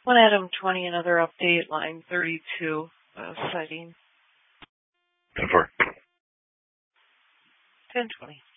One Adam 20, another update, line 32, sighting. 10-4. 10-20.